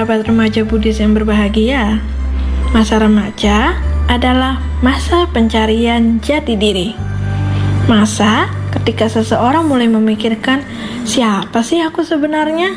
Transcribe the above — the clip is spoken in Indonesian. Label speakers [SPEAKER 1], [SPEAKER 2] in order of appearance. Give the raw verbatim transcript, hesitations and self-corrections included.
[SPEAKER 1] sahabat remaja Buddhis yang berbahagia, masa remaja adalah masa pencarian jati diri. Masa ketika seseorang mulai memikirkan, siapa sih aku sebenarnya?